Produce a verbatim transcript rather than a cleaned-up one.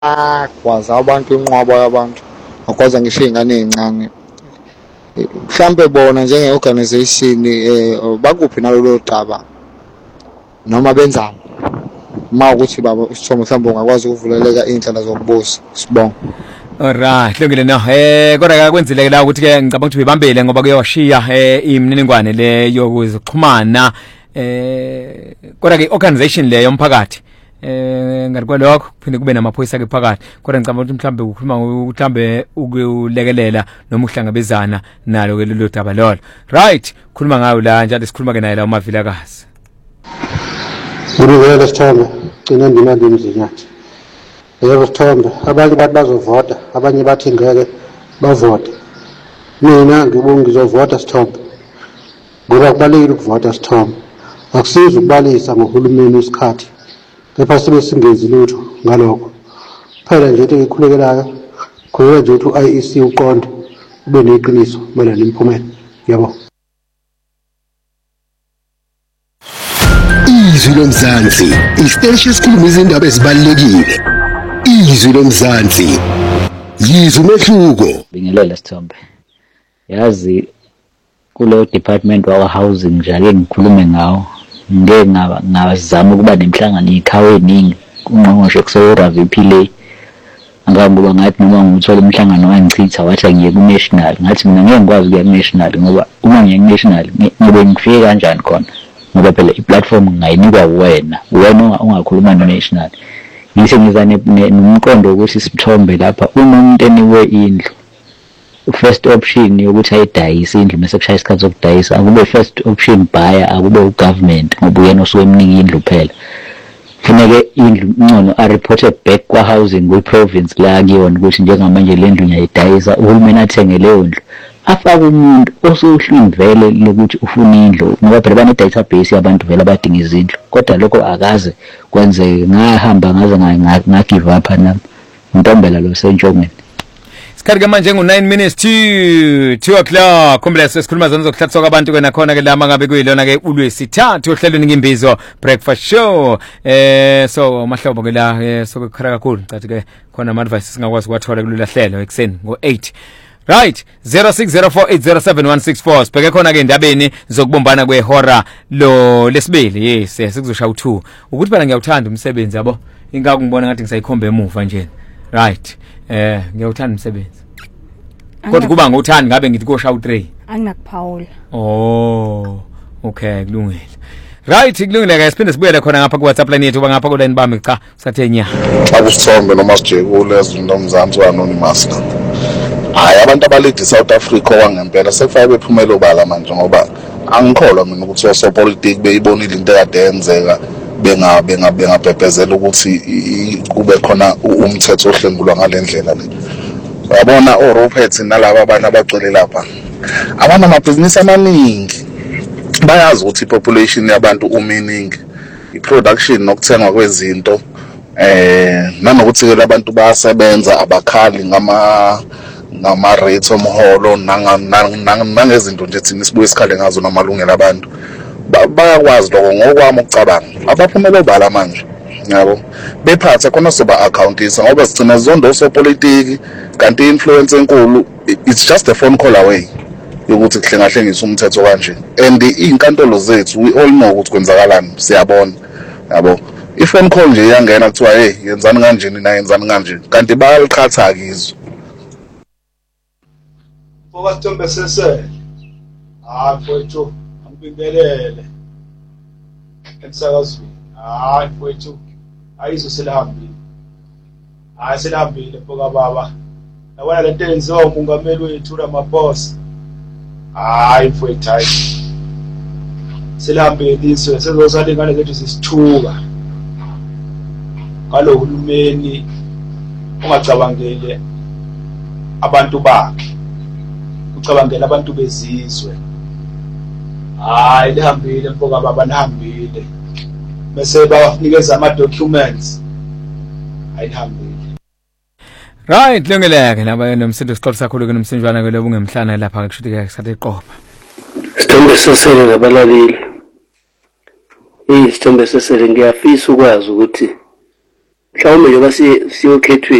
kwaza abantu inqwaba yabantu akwazi ngisho izingane ezincane mhlambe bona njenge-organization eh bakuphi nalolo daba noma benzani uma ukuthi baba usithomo mhlawumbe ungakwazi ukuvuleleka indlela zokubusa sibonga. Alright, lungile no. Eh kodwa ke kwenzile la ukuthi ke ngicabanga ukuthi bebambele ngoba kuyawashiya eh imininingwane le yokuxhumana eh kodwa ke organization le yomphakathi eh ngani kwalokho kuphinde kube namaphoyisa ke phakathi kodwa ngicabanga ukuthi mhlambe ukukhuluma mhlambe ukulekelela noma uhlangabezana nalo ke lelo daba lolo. Right, khuluma ngayo la njalo sikhuluma ke naye la uMavilakazi. Ngibuyela Sithombe, gcina ndimali emzinyathi. Yebo Sithombe, abanye bathi bazovota, abanye bathi ngeke bavote. Mina ngibonga ngizovota Sithombe. Ngoba kubalekile ukuvota Sithombe. Akusiza ukubalisa ngohulumeni isikhathi. Kepha sibe singezi lutho ngalokho. Phela nje into ekhulekelayo, khona nje ukuthi u-I E C uqonde ube neqiniso manje nemphumela. Yebo. Izwi lomzansi, isiteshi esikhuluma izindaba ezibalulekile. Izwi lomzansi, yizwi umehluko. Bingelela Sithombe. Yazi kulo department wa housing nje ake ngikhulume ngawo. Ngeke ngaba ngazama ukuba nemhlangano ikhawe eningi ungqongqoshe kuseyora V P le. Angambuka ngathi noma ngithola umhlangano wangichitha wathi ngiye ku national. Ngathi mina ngeke ngikwazi ukuya ku national ngoba uma ngiye ku national ngibe ngifike kanjani khona. Ngoba phela i-platform ngayinikwa wena wena ungakhuluma no-national ngise ngizane nomqondo ukuthi Sithombe lapha uma umuntu eniwe indlu first option yokuthi ayidayise indlu mase kushaya isikhathi sokudayisa akube first option buyer akube ugovernment ngoba uyena osuke emnika indlu phela kufanele indlu ngcono a reported back kwa housing kwi province la kuyona ukuthi njengamanje le ndlu ngiyayidayisa uhulumeni athenge leyo ndlu afaka umuntu osohlwimvele lokuthi ufuna indlu ngoba phela bane database yabantu vele abadinga izindlu kodwa lokho akaze kwenzeke ngahamba ngaze nga give up nami Ntombela lo sentshongweni. Sikhathi manje ngu nine minutes to two o'clock complex esikhuluma zona zokuhlathisa kwabantu kwena khona ke lama ngabe kuyilona ke uLwesithathu ohlelweni ngimbizo breakfast show eh so mahlobo ke la eh sokukhara kakhulu cathi ke khona ama advice singakwazi kwathola kulula hlelo ekseni ngo eight. Right, zero six zero four eight zero seven one six four sibheke khona ke endabeni zokubombana kwehora lo lesibili. Yes, sikuzoshaya u two ukuthi phela ngiyawuthanda umsebenzi yabo ingakho ngibona ngathi ngisayikhomba emuva nje. Right, eh ngiyawuthanda umsebenzi kodwa kuba ngothanda ngabe ngithi koshaya u three anginakuphawula. Oh okay kulungile. Right, kulungile ke siphinde sibuyele khona ngapha ku WhatsApp line yethu ngapha ku line bami cha sathe nya akusithombe noma sijekule ezinto mzansi wa anonymous. Hayi abantu abalidi South Africa wangempela sekufike bephumela obala manje ngoba angikholwa mina ukuthi osopolitiki beyibonile into ekade yenzeka benga benga bengabhebhezela ukuthi kube khona umthetho ohlengulwa ngalendlela le. Yabona oRupert nalabo abantu abacwele lapha abana amabhizinisi amaningi bayazi ukuthi population yabantu umeaning iproduction nokuthengwa kwezinto eh nanokuthi ke abantu bayasebenza abakhali ngama ngama rates omholo nangezinto nje thina sibuye isikhale ngazo namalungelo abantu bayakwazi lokho ngokwami ukucabanga abaphumela obala manje yabo bephatha khona soba accountisa ngoba sigcina zondo sopolitiki kanti influence enkulu it's just a phone call away yokuthi kuhlengahlengisa umthetho kanje and izinkantolo zethu we all know ukuthi kwenzakalani siyabona yabo iphone call nje iyangena kuthiwa hey yenzani kanje nina yenzani kanje kanti bayaliqhatha kizo Foka Sithombe sese hayi mfowethu angibingelele emsakazweni hayi mfowethu ayizo selahambile hayi selahambile foka baba yabona lento yenziwa umongameli wethu Ramaphosa hayi mfowethu hayi selahambile isizwe sezosala ingane zethu sisithuka ngalo hulumeni ungacabangele abantu bakhe ucabangela abantu bezizwe hayi lihambile mfoka baba lihambile bese bawanikeza ama documents ayihambile. Right, lungeleke laba nomsindo siqoqo sakhulu ke nomsinjwana ke lobungemhlana lapha kushuthi ke sathe qoba Sithombe sesele ngabalaleli. Eh Sithombe sesele ngiyafisa ukwazi ukuthi mhlawumbe njengoba siyokhethwe